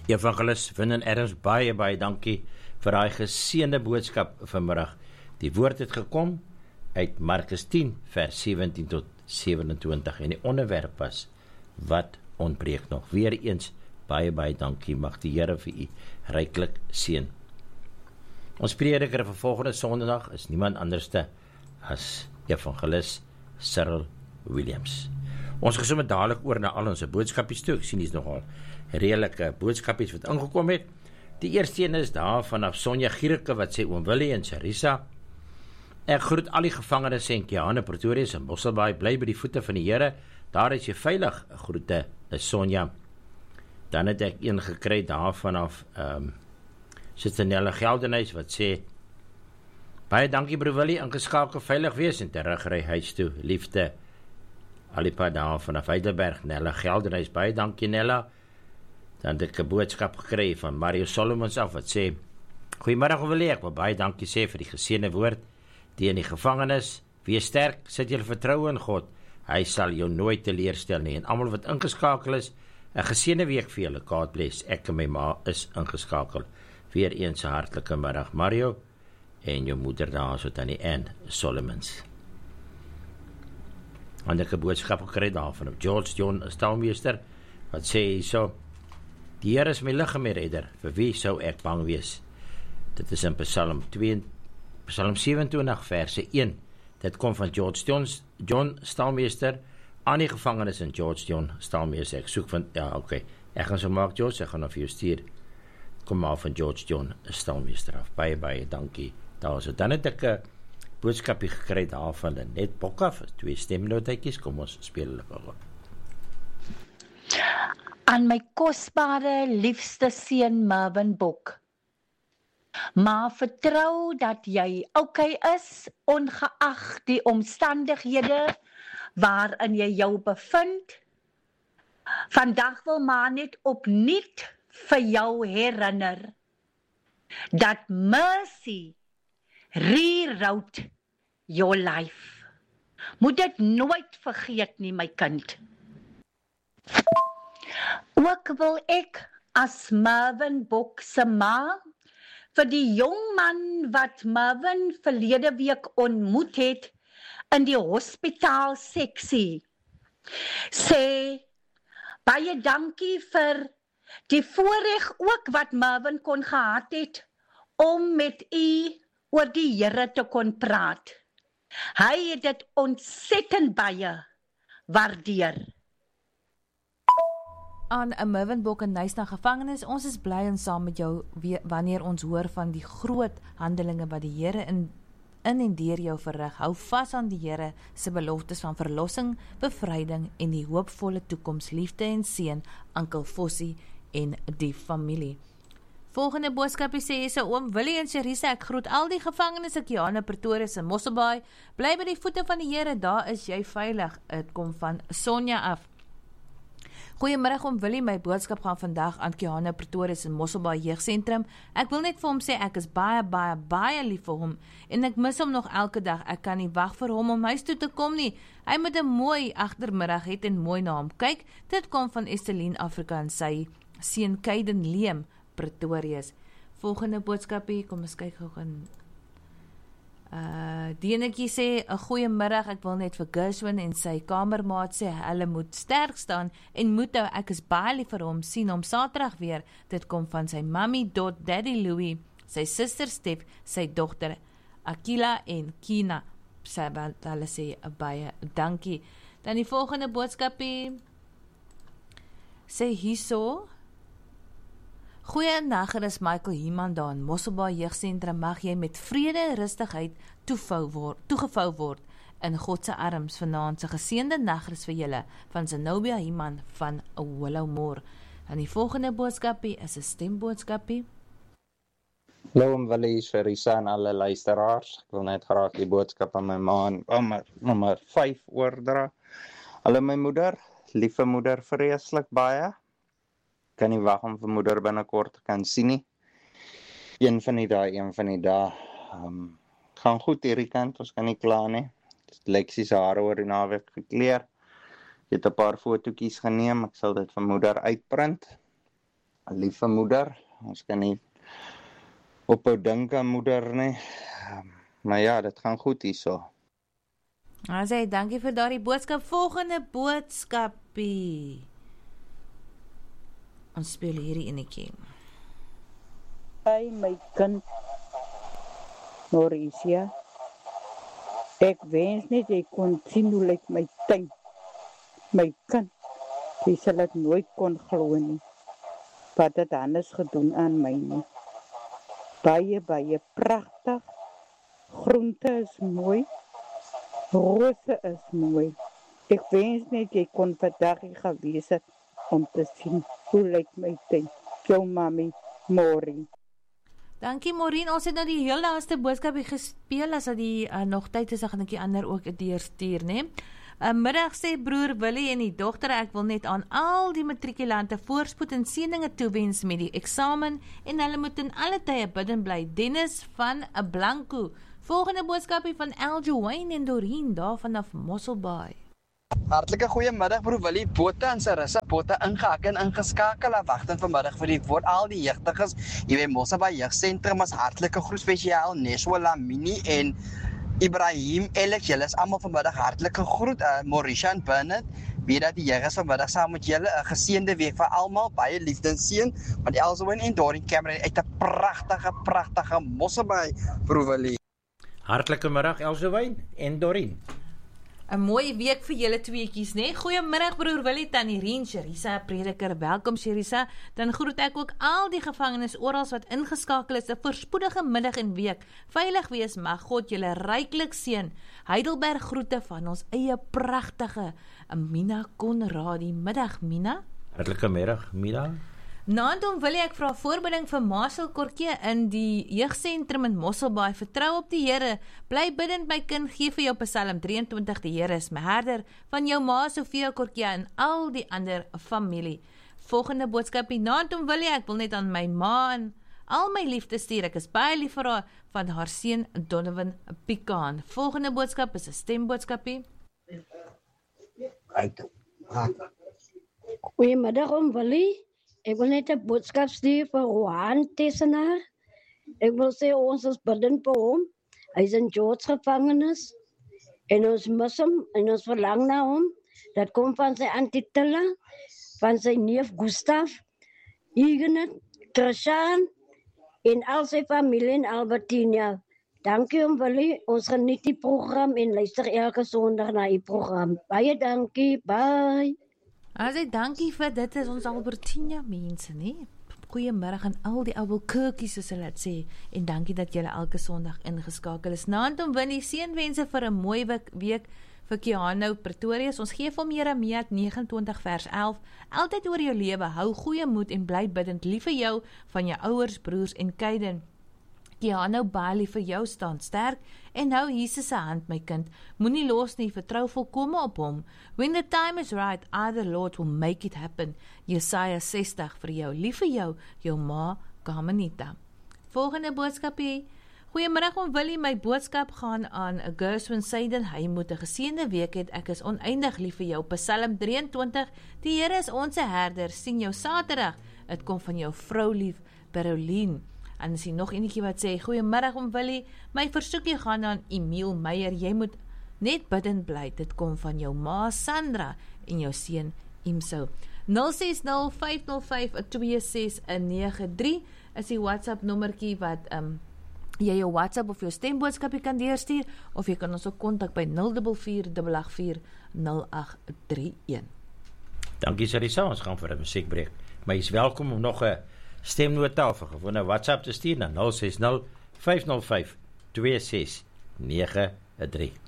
Evangelis Winnen Adams, baie dankie vir daai geseënde boodskap vanmiddag. Die woord het gekom uit Markus 10 vers 17 tot 27 en die onderwerp was, wat ontbreek nog? Weer eens, baie dankie, mag die Here vir u ryklik seën. Ons prediker vir volgende Sondag is niemand anderste as Evangelis Cyril Williams. Ons gesom het dadelik oor na al ons boodskapies toe. Ek sien hier's nogal redelike boodskapies wat ingekom het. Die eerste een is daar vanaf Sonja Gierke wat sê oom Willie en Charissa. Ek groet al die gevangenes in Kiane, Pretoria en Mosselbaai, bly by die voete van die Here. Daar is jy veilig. Groete, Sonja. Dan het ek een gekry daar vanaf Sister Nella Geldenhuis wat sê, baie dankie broer Willie, ingeskakel, veilig wees en terugry huis toe. Liefde. Alipa daar vanaf Heidelberg, Nella Geldenhuis, baie dankie Nella. Dan het ek 'n boodskap gekry van Mario Solomons af wat sê, goeiemiddag Willie, ek wil baie dankie sê vir die geseënde woord, die in die gevangenis, wees sterk, sit julle vertroue in God, hy sal jou nooit teleurstel nie, en almal wat ingeskakel is, 'n geseënde week vir julle, God bless, ek en my ma is ingeskakel, weer eens 'n hartlike middag Mario, en jou moeder daar so tannie Ann Solomons. En ek 'n boodskap gekry daar van George John Staalmeester, wat sê so, die Here is my lig en my redder, vir wie sou ek bang wees? Dit is in Psalm 27 verse 1, dit kom van George John Staalmeester, aan die gevangenis in George John Staalmeester, ek soek van, ja ok, ek gaan so maak George, ek gaan vir jou stuur, kom maar van George John Staalmeester af, baie dankie, daar so, dan het ek 'n boodskapie gekry daar van Net Bokaf, 2 stemnotetjies, kom ons speel hulle gou. Aan my kosbare, liefste seun Mervin Bok, maar vertrou dat jy okay is, ongeag die omstandighede waarin jy jou bevind. Vandag wil maar net opnuut vir jou herinner, dat mercy rewrote your life. Moet dit nooit vergeet nie, my kind. Ook wil ek as Mervin Bok se ma vir die jong man wat Mervin verlede week ontmoet het in die hospitaalseksie sê, baie dankie vir die voorreg ook wat Mervin kon gehad het om met u oor die Here te kon praat. Hy het dit ontsettend baie waardeer. Aan 'n Mervin Bok in Knysna gevangenis, ons is bly en saam met jou wanneer ons hoor van die groot handelinge wat die Here in en deur jou verrig. Hou vas aan die Here se beloftes van verlossing, bevryding en die hoopvolle toekoms, liefde en seën, Ankel Fossie en die familie. Volgende boodskapie sê, so oom Willie en Charissa, ek groet al die gevangenes in Kiane, Pretoria en Mosselbaai, bly by die voete van die Here, daar is jy veilig. Dit kom van Sonja af. Goeiemiddag oom Willie, my boodskap gaan vandag aan Kiane, Pretoria en Mosselbaai Jeugsentrum. Ek wil net vir hom sê, ek is baie lief vir hom, en ek mis hom nog elke dag, ek kan nie wag vir hom om huis toe te kom nie. Hy moet 'n mooi agtermiddag het en mooi na hom kyk. Dit kom van Esteline Afrika en sy seun Kaiden Leem, Pretoria. Volgende boodskapie, kom ons kyk gou gaan. Dienetjie sê, 'n goeie middag, ek wil net vir Gershwin en sy kamermaat sê, hulle moet sterk staan en moet hou, ek is baie lief vir hom, sien hom Saterdag weer. Dit kom van sy mami, daddy Louis, sy suster Stef, sy dogter Akila en Kina. Hulle sê, baie dankie. Dan die volgende boodskapie sê hierso, goeiedag, is Michael Heeman daar in Mosselbaai Jeugsentrum, mag jy met vrede en rustigheid toegevou word in God se arms vanaand. Se geseënde nagrus vir julle van Zenobia Heeman van Willowmore. En die volgende boodskapie is 'n stemboodskapie. Hallo oom Willie, Charissa en alle luisteraars. Ek wil net graag die boodskap aan my ma nommer 5 oordra. Hallo my moeder, liewe moeder, vreeslik baie. Kan nie wag om vir moeder binnekort te kan sien nie. Een van die dae. Gaan goed hierdie kant, ons kan nie kla nie. Lexie se hare oor die naweek gekleer. Ek het 'n paar fotootjies geneem, ek sal dit vir moeder uitprint. Liewe moeder, ons kan nie ophou dink aan moeder nie. Maar ja, dit gaan goed hierso. Hy sê, dankie vir daardie boodskap. Volgende boodskapie. Ons speel hierdie enetjie. Hy my kind Mauricia. Ek wens net jy kon sien hoe lyk my tuin. My kind. Jy sal dit nooit kon glo nie. Wat het anders gedoen aan my nie. Baie pragtig. Groente is mooi. Rose is mooi. Ek wens net jy kon vandag hier gewees het om te sien hoe lyk my tuin. Jou mami, Maureen. Dankie Maureen, ons het nou die heel laaste boodskapie gespeel, as die nog tyd is, dan gaan ek die ander ook deurstuur, né? Middag sê broer Willie en die dogter, ek wil net aan al die matrikulante voorspoed en seëninge toewens met die eksamen, en hulle moet in alle tye bidden bly. Dennis van Blanco. Volgende boodskapie van Aljoane en Doreen, daar vanaf Mosselbaai. Hartlike goeiemiddag broer Willie, Botha en Sarissa, Botha ingehak en ingeskakel, wagtend vanmiddag vir die woord al die jeugdiges, hier by Mosselbaai Jeugsentrum, as hartlike groet spesiaal, Neswa Lamini en Ibrahim Alex, julle is allemaal vanmiddag hartlike groet, Mauricia en Bernard, weet dat die jeug is vanmiddag saam met julle, 'n geseënde week vir almal, baie liefde en seën, want Elsowen en Doreen Cameron uit 'n pragtige Mosselbaai, broer Willie. Hartlike middag Elsowen en Doreen. 'n Mooi week vir julle tweeetjies, né? Goeiemiddag broer Willie, tannie Rien, Sherissa, prediker, welkom Sherissa. Dan groet ek ook al die gevangenes oral wat ingeskakel is, 'n voorspoedige middag en week. Veilig wees, mag God julle ryklik seën. Heidelberg groete van ons eie pragtige Mina Konradi. Middag Mina. Hartlike middag Mina. Naandom wil ek vra voorbereiding vir Marcel Kortjie in die jeugsentrum in Mosselbaai. Vertrou op die Here, bly bidend my kind, gee vir jou Psalm 23, die Here is my herder, van jou ma Sofia Kortjie en al die ander familie. Volgende boodskapie, naandom wil ek wil net aan my ma en al my liefde stuur, ek is baie lief vir haar, van haar seun Donovan Pikaan. Volgende boodskap is 'n stemboodskapie. Goeiemiddag oom Willie. Ek wil net 'n boodskap stuur vir Rohan Tessenaar. Ek wil sê ons is bidend vir hom. Hy is in George gevangenis. En ons mis hom en ons verlang na hom. Dat kom van sy auntie Tilla, van sy neef Gustav, Ignet, Trishan en al sy familie in Albertina. Dankie oom Willie. Ons geniet die program en luister elke Sondag na die program. Baie dankie. Bye. As ek dankie vir dit is ons Albertina mense, né? Goeiemiddag aan al die Albuquerques, soos hulle dit sê, en dankie dat julle elke Sondag ingeskakel is. Naandom Winnie, seënwense vir 'n mooi week vir Keanu Pretorius. Ons gee vir Jeremia 29 vers 11. Altyd oor jou lewe, hou goeie moed en bly bidend, lief vir jou, van jou ouers, broers en kuiden. Keanu baie vir jou, staan sterk en hou Jesus se hand my kind. Moenie los nie, vertrou volkome op hom. When the time is right, the Lord will make it happen. Jesaja 60 vir jou, lief vir jou, jou ma Kamenita. Volgende boodskapie. Goeiemiddag oom Willie, my boodskap gaan aan Gershwin Seiden. Hy moet 'n geseënde week hê. Ek is oneindig lief vir jou. Psalm 23. Die Here is ons herder. Sien jou Saterdag. Dit kom van jou vrou lief, Berolien. En is hier nog enetjie wat sê, goeiemiddag oom Willie, my versoekie gaan aan Emiel Meyer, jy moet net bidend bly, dit kom van jou ma Sandra en jou seun Imso. 060-505-2693 is die WhatsApp nommertjie wat jy jou WhatsApp of jou stemboodskapie kan deurstuur, of jy kan ons ook kontak by 044-884-0831. Dankie Sarissa, ons gaan vir 'n musiekbreek. Maar jy is welkom om nog 'n stemnota of 'n gewone WhatsApp te stuur na 060-505-2693.